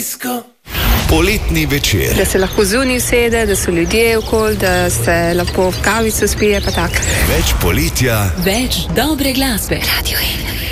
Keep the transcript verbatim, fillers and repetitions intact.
Radijsko. Poletni večer. Da se lahko zunaj usede, da so ljudje okoli, da se lahko v kavico spije, pa tako. Več poletja. Več dobre glasbe. Radio Ena.